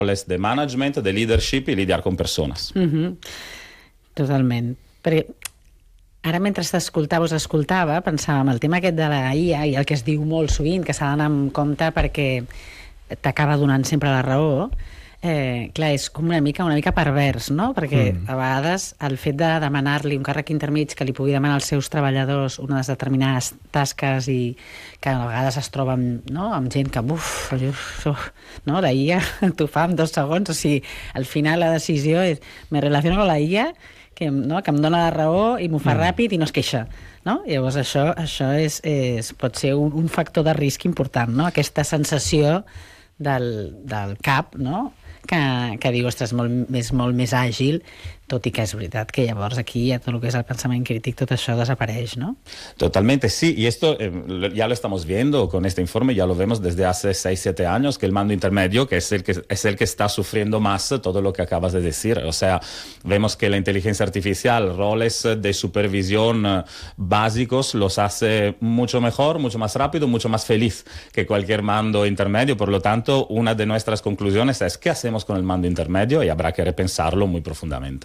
roles de management, de leadership i lidiar con persones. Totalment. Perquè ara, mentre us escoltava, pensava en el tema aquest de la IA i el que es diu molt sovint, que s'ha d'anar amb compte perquè t'acaba donant sempre la raó. Clar, és com una mica pervers, no? Perquè a vegades el fet de demanar-li un càrrec intermig que li pugui demanar als seus treballadors unes determinades tasques i que a vegades es troben, no?, amb gent que no? La IA t'ho fa en 2 segons. O sigui, al final la decisió és me relaciono con la IA que em dona la raó i m'ho fa ràpid i no es queixa, no? Llavors això pot ser un factor de risc important, no? Aquesta sensació del cap, no?, que diu, ostres, és molt més àgil, tot i que es veritat que llavors aquí ja tot el que és el pensament crític, tot això desapareix, ¿no? Totalmente, sí, y esto ya lo estamos viendo con este informe, ya lo vemos desde hace 6-7 años, que el mando intermedio, que es el que está sufriendo más todo lo que acabas de decir. O sea, vemos que la inteligencia artificial, roles de supervisión básicos, los hace mucho mejor, mucho más rápido, mucho más feliz que cualquier mando intermedio. Por lo tanto, una de nuestras conclusiones es ¿qué hacemos con el mando intermedio? Y habrá que repensarlo muy profundamente.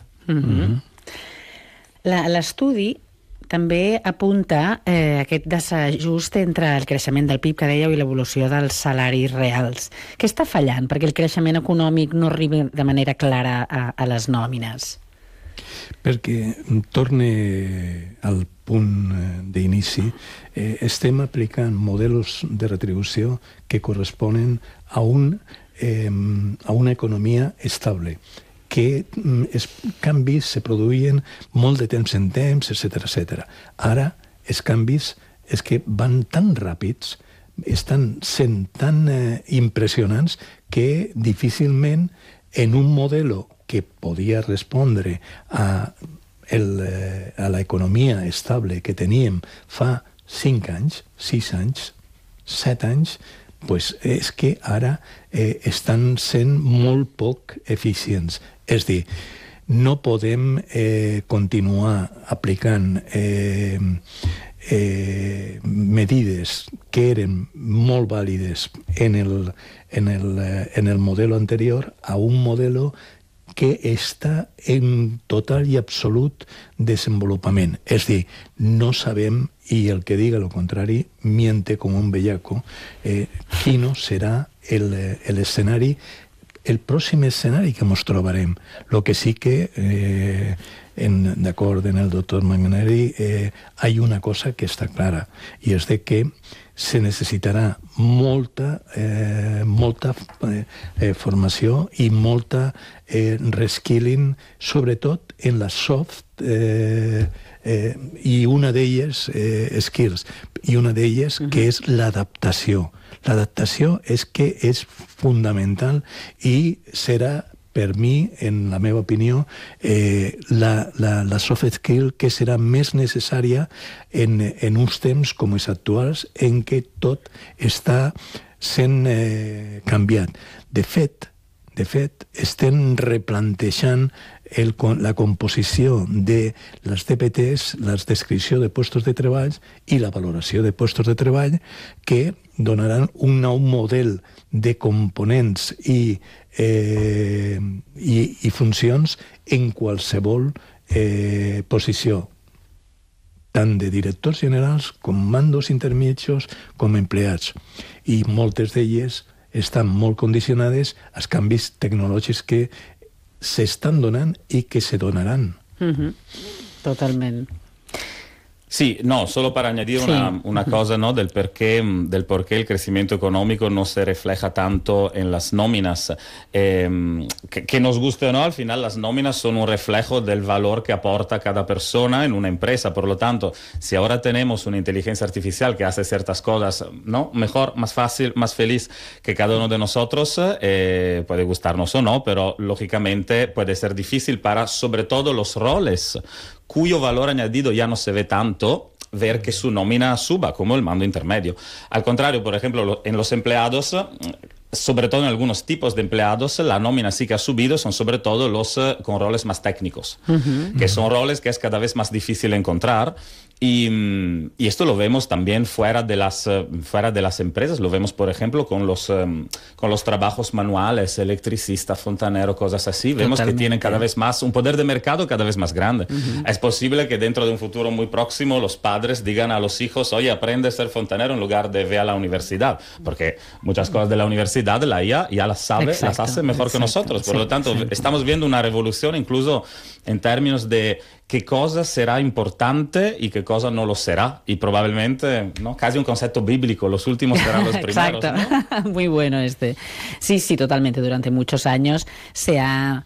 L'estudi també apunta aquest desajust entre el creixement del PIB que dèieu i l'evolució dels salaris reals. Què està fallant perquè el creixement econòmic no arribi de manera clara a les nòmines? Perquè, torne al punt d'inici, estem aplicant modelos de retribució que corresponen a una economia estable, que els canvis se produïen molt de temps en temps, etc. Ara, els canvis és que van tan ràpids, estan sent tan impressionants, que difícilment en un modelo que podia respondre a l'economia estable que teníem fa 5 anys, 6 anys, 7 anys, pues és que ara estan sent molt poc eficients. És dir, no podem continuar aplicant medides que eren molt vàlides en el modelo anterior a un modelo que està en total i absolut desenvolupament. És dir, no sabem, i el que diga lo contrari miente com un bellaco, quin serà l'escenari, el pròxim escenari que ens trobarem. Lo que sí que, d'acord amb el doctor Magneri, hay una cosa que està clara, i és de que se necessitarà molta formació i molta reskilling, sobretot en la soft, i una d'elles, skills, i una d'elles que és l'adaptació. L'adaptació és que és fundamental i serà, per mi, en la meva opinió, la soft skill que serà més necessària en uns temps com els actuals en què tot està sent canviat. De fet, estem replantejant la composició de les DPTs, la descripció de llocs de treball i la valoració de llocs de treball, que donaran un nou model de components i funcions en qualsevol posició, tant de directors generals com mandos intermitjos com empleats. I moltes d'elles estan molt condicionades als canvis tecnològics que s'estan donant i que se donaran. Totalment. Sí, no, solo para añadir una cosa, ¿no? del por qué el crecimiento económico no se refleja tanto en las nóminas. Que nos guste o no, al final las nóminas son un reflejo del valor que aporta cada persona en una empresa. Por lo tanto, si ahora tenemos una inteligencia artificial que hace ciertas cosas, ¿no?, mejor, más fácil, más feliz que cada uno de nosotros, puede gustarnos o no, pero lógicamente puede ser difícil para, sobre todo, los roles cuyo valor añadido ya no se ve tanto, ver que su nómina suba, como el mando intermedio. Al contrario, por ejemplo, en los empleados sobre todo en algunos tipos de empleados, la nómina sí que ha subido, son sobre todo los con roles más técnicos, que son roles que es cada vez más difícil encontrar. Y esto lo vemos también fuera de las empresas, lo vemos por ejemplo con los trabajos manuales, electricista, fontanero, cosas así. Vemos que tienen cada vez más un poder de mercado cada vez más grande. Es posible que dentro de un futuro muy próximo los padres digan a los hijos: oye, aprende a ser fontanero en lugar de ve a la universidad, porque muchas cosas de la universidad la IA ya las sabe, las hace mejor que nosotros. Por lo tanto, estamos viendo una revolución incluso en términos de qué cosa será importante y qué cosa no lo será. Y probablemente, ¿no?, casi un concepto bíblico, los últimos serán los primeros. Exacto, ¿no? Muy bueno este. Sí, sí, totalmente. Durante muchos años s'ha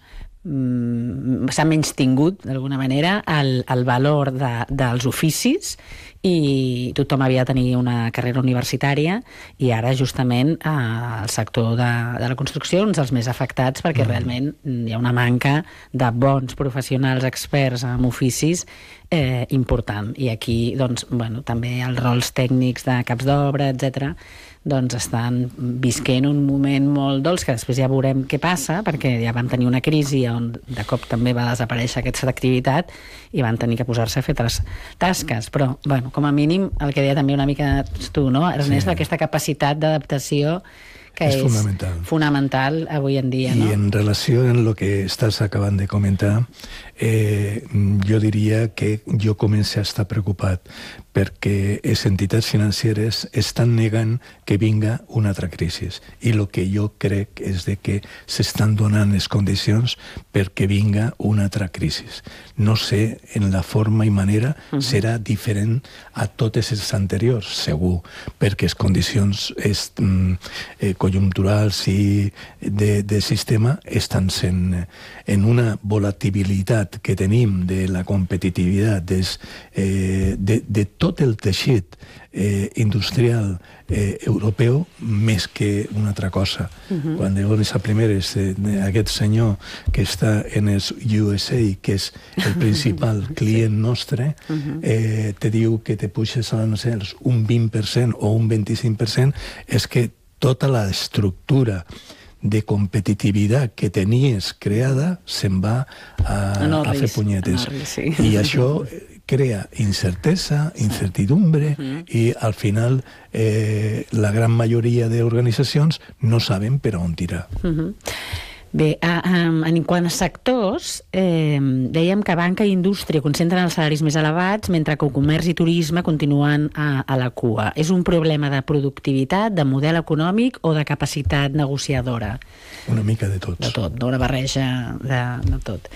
menystingut, d'alguna manera, el valor dels oficis, i tothom havia de tenir una carrera universitària, i ara justament el sector de la construcció és dels més afectats, perquè realment hi ha una manca de bons professionals experts en oficis important, i aquí doncs, bueno, també els rols tècnics de caps d'obra, etc., doncs estan visquent un moment molt dolç, que després ja veurem què passa, perquè ja vam tenir una crisi on de cop també va desaparèixer aquesta activitat i van tenir que posar-se a fer altres tasques. Però, bueno, com a mínim, el que deia també una mica tu, no, Ernest, sí, aquesta capacitat d'adaptació que és fonamental avui en dia. I no? en relació amb el que estàs acabant de comentar, jo diria que jo començo a estar preocupat perquè les entitats financeres estan negant que vinga una altra crisi. I el que jo crec és de que s'estan donant les condicions perquè vinga una altra crisi. No sé, en la forma i manera serà diferent a totes les anteriors, segur, perquè les condicions conjunturals i de sistema estan sent en una volatilitat que tenim de la competitivitat de tot el teixit industrial europeu més que una altra cosa. Quan llavors a primeres aquest senyor que està en els USA, que és el principal client nostre, te diu que te puixes arancels un 20% o un 25%, és que tota l'estructura de competitivitat que tenies creada se'n va a fer punyetes. I això crea incertesa, incertidumbre, i al final la gran majoria d'organitzacions no saben per on tirar. Bé, en quant a sectors, dèiem que banca i indústria concentren els salaris més elevats, mentre que comerç i turisme continuen a la cua. És un problema de productivitat, de model econòmic o de capacitat negociadora? Una mica de tots. De tot, una barreja de tot.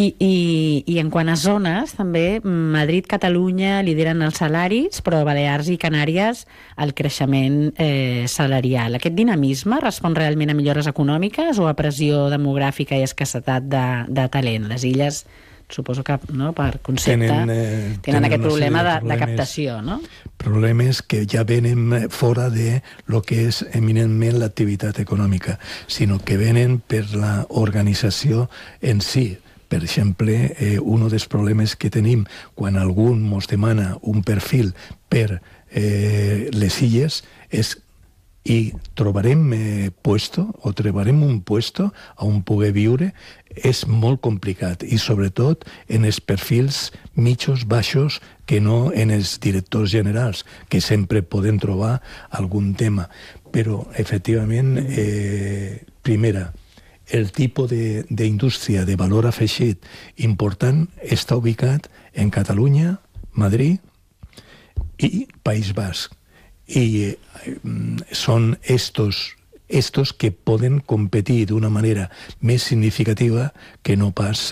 I en quant a zones, també, Madrid, Catalunya lideren els salaris, però Balears i Canàries el creixement salarial. Aquest dinamisme respon realment a millores econòmiques o a pressió demogràfica i escassetat de talent? Les illes, suposo que per concepte tenen aquest problema de captació, no? Problemes que ja venen fora de lo que és eminentment l'activitat econòmica, sinó que venen per l'organització en si. Per exemple, un dels problemes que tenim quan algú ens demana un perfil per les illes és i trobarem un puesto on poder viure, és molt complicat, i sobretot en els perfils mitjos, baixos, que no en els directors generals, que sempre podem trobar algun tema. Però, efectivament, primera, el tipus d'indústria de valor afegit important està ubicat en Catalunya, Madrid i País Basc. I són estos que poden competir d'una manera més significativa que no pas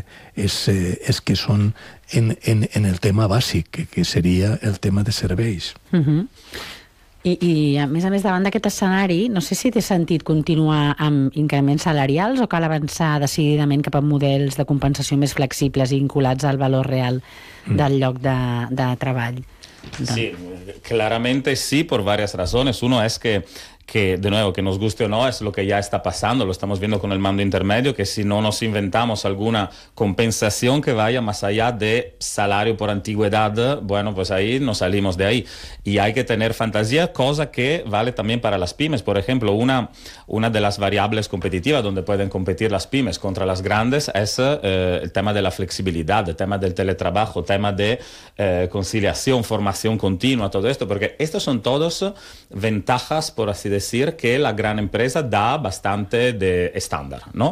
és que són en el tema bàsic, que seria el tema de serveis. I a més, davant d'aquest escenari, no sé si té sentit continuar amb increments salarials o cal avançar decididament cap a models de compensació més flexibles i vinculats al valor real del lloc de treball. Sí, claramente sí, por varias razones. Uno es que que, de nuevo, que nos guste o no, es lo que ya está pasando, lo estamos viendo con el mando intermedio, que si no nos inventamos alguna compensación que vaya más allá de salario por antigüedad, bueno, pues ahí nos salimos de ahí. Y hay que tener fantasía, cosa que vale también para las pymes. Por ejemplo, una de las variables competitivas donde pueden competir las pymes contra las grandes es el tema de la flexibilidad, el tema del teletrabajo, el tema de conciliación, formación continua, todo esto, porque estos son todos ventajas, por así decir, que la gran empresa da bastante de estándar, ¿no?